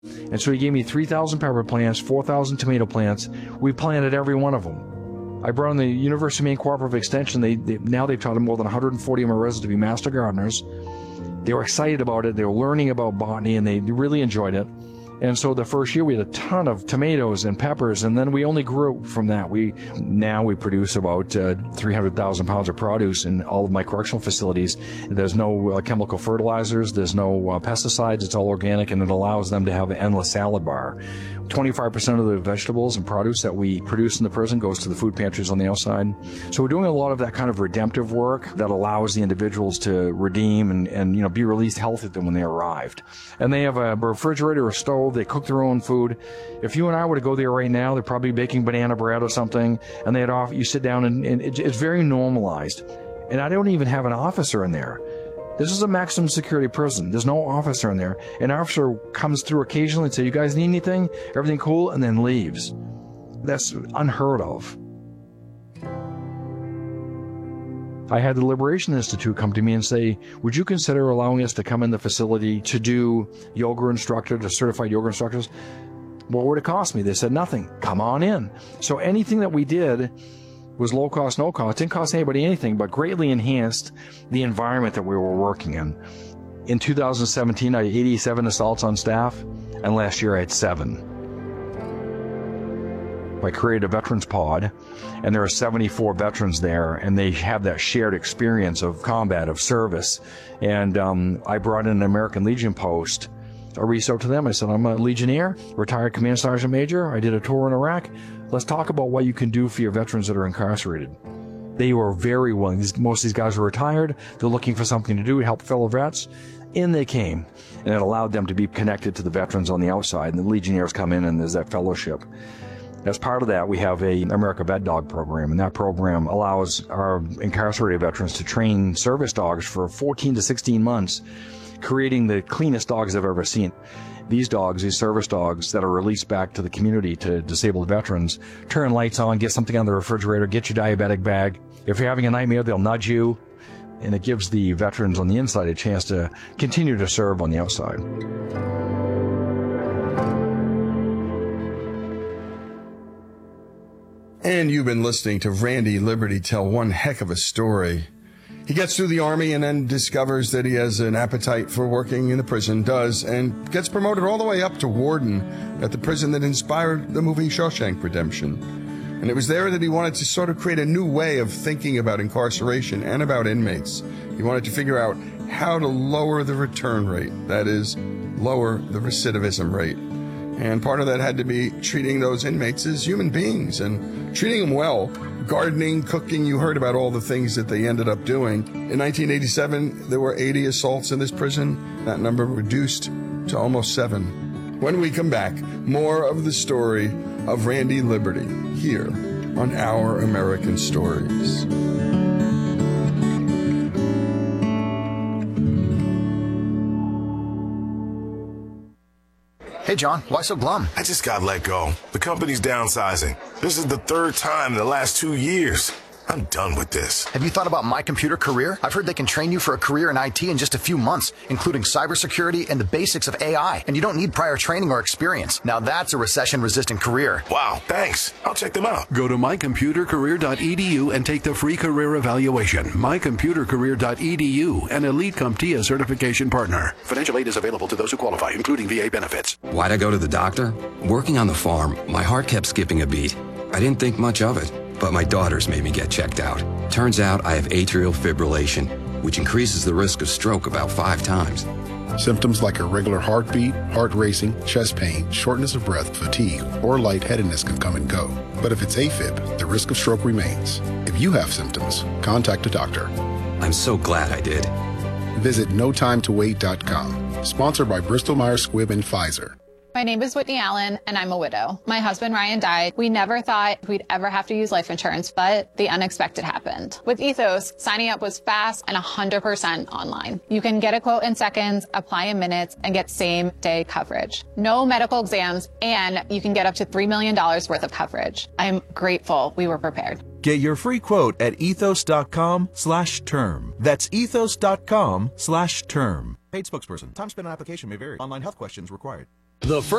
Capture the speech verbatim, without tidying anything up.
And so he gave me three thousand pepper plants, four thousand tomato plants. We planted every one of them. I brought in the University of Maine Cooperative Extension. They, they Now they've taught more than one hundred forty of my residents to be master gardeners. They were excited about it. They were learning about botany, and they really enjoyed it. And so the first year we had a ton of tomatoes and peppers, and then we only grew from that. We now we produce about uh, three hundred thousand pounds of produce in all of my correctional facilities. There's no uh, chemical fertilizers, there's no uh, pesticides, it's all organic, and it allows them to have an endless salad bar. twenty-five percent of the vegetables and produce that we produce in the prison goes to the food pantries on the outside. So we're doing a lot of that kind of redemptive work that allows the individuals to redeem and, and you know, be released healthy when they arrived. And they have a refrigerator or stove. They cook their own food. If you and I were to go there right now, they're probably baking banana bread or something, and they'd offer, you sit down, and, and it, it's very normalized. And I don't even have an officer in there. This is a maximum security prison. There's no officer in there. An officer comes through occasionally and says, you guys need anything? Everything cool? And then leaves. That's unheard of. I had the Liberation Institute come to me and say, would you consider allowing us to come in the facility to do yoga instructor, to certified yoga instructors? What would it cost me? They said, nothing. Come on in. So anything that we did was low cost, no cost. It didn't cost anybody anything, but greatly enhanced the environment that we were working in. In two thousand seventeen, I had eighty-seven assaults on staff, and last year I had seven. I created a veterans pod, and there are seventy-four veterans there, and they have that shared experience of combat, of service. And um, I brought in an American Legion post. I reached out to them. I said, I'm a Legionnaire, retired Command Sergeant Major. I did a tour in Iraq. Let's talk about what you can do for your veterans that are incarcerated. They were very willing. Most of these guys are retired. They're looking for something to do to help fellow vets. In they came, and it allowed them to be connected to the veterans on the outside, and the Legionnaires come in, and there's that fellowship. As part of that, we have a America Vet Dog program, and that program allows our incarcerated veterans to train service dogs for fourteen to sixteen months, creating the cleanest dogs I've ever seen. These dogs, these service dogs that are released back to the community to disabled veterans, turn lights on, get something on the refrigerator, get your diabetic bag. If you're having a nightmare, they'll nudge you, and it gives the veterans on the inside a chance to continue to serve on the outside. And you've been listening to Randy Liberty tell one heck of a story. He gets through the Army and then discovers that he has an appetite for working in the prison, does, and gets promoted all the way up to warden at the prison that inspired the movie Shawshank Redemption. And it was there that he wanted to sort of create a new way of thinking about incarceration and about inmates. He wanted to figure out how to lower the return rate, that is, lower the recidivism rate. And part of that had to be treating those inmates as human beings and treating them well. Gardening, cooking, you heard about all the things that they ended up doing. In nineteen eighty-seven, there were eighty assaults in this prison. That number reduced to almost seven. When we come back, more of the story of Randy Liberty here on Our American Stories. Hey, John, why so glum? I just got let go. The company's downsizing. This is the third time in the last two years. I'm done with this. Have you thought about My Computer Career? I've heard they can train you for a career in I T in just a few months, including cybersecurity and the basics of A I. And you don't need prior training or experience. Now that's a recession-resistant career. Wow, thanks. I'll check them out. Go to my computer career dot e d u and take the free career evaluation. my computer career dot e d u, an Elite CompTIA certification partner. Financial aid is available to those who qualify, including V A benefits. Why'd I go to the doctor? Working on the farm, my heart kept skipping a beat. I didn't think much of it, but my daughters made me get checked out. Turns out I have atrial fibrillation, which increases the risk of stroke about five times. Symptoms like irregular heartbeat, heart racing, chest pain, shortness of breath, fatigue, or lightheadedness can come and go. But if it's AFib, the risk of stroke remains. If you have symptoms, contact a doctor. I'm so glad I did. Visit no time to wait dot com. Sponsored by Bristol Myers Squibb and Pfizer. My name is Whitney Allen, and I'm a widow. My husband, Ryan, died. We never thought we'd ever have to use life insurance, but the unexpected happened. With Ethos, signing up was fast and one hundred percent online. You can get a quote in seconds, apply in minutes, and get same-day coverage. No medical exams, and you can get up to three million dollars worth of coverage. I'm grateful we were prepared. Get your free quote at ethos dot com slash term. That's ethos dot com slash term. Paid spokesperson. Time spent on application may vary. Online health questions required. The first